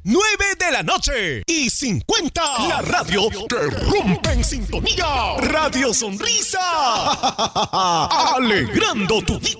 9:50. La radio que rompe en sintonía. Radio Sonrisa. Alegrando tu vida.